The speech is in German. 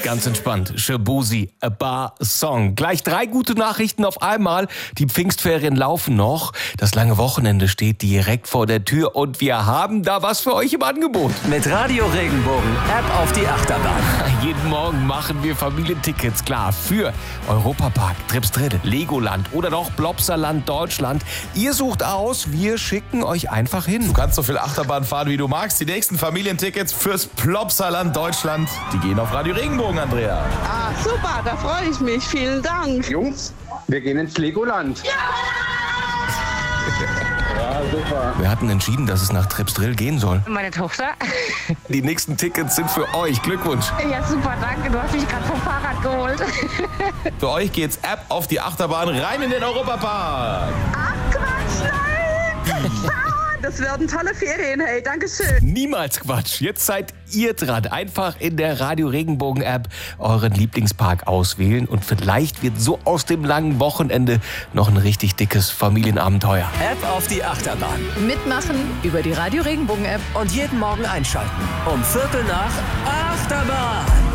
Ganz entspannt. Shaboozey, A Bar Song. Gleich 3 gute Nachrichten auf einmal. Die Pfingstferien laufen noch. Das lange Wochenende steht direkt vor der Tür und wir haben da was für euch im Angebot. Mit Radio Regenbogen App auf die Achterbahn. Jeden Morgen machen wir Familientickets klar für Europapark, Tripsdrill, Legoland oder doch Plopsaland Deutschland. Ihr sucht aus, wir schicken euch einfach hin. Du kannst so viel Achterbahn fahren, wie du magst. Die nächsten Familientickets fürs Plopsaland Deutschland, die gehen auf Radio Regenbogen, Andrea. Ah, super, da freue ich mich. Vielen Dank. Jungs, wir gehen ins Legoland. Ja, super. Wir hatten entschieden, dass es nach Tripsdrill gehen soll. Meine Tochter. Die nächsten Tickets sind für euch. Glückwunsch. Ja, super, danke. Du hast mich gerade vom Fahrrad geholt. Für euch geht's App auf die Achterbahn rein in den Europapark. Ach, Quatsch, nein. Das werden tolle Ferien, hey, Dankeschön. Niemals Quatsch. Jetzt seid ihr dran. Einfach in der Radio Regenbogen App euren Lieblingspark auswählen und vielleicht wird so aus dem langen Wochenende noch ein richtig dickes Familienabenteuer. App auf die Achterbahn. Mitmachen über die Radio Regenbogen App. Und jeden Morgen einschalten. Um 7:45 Achterbahn.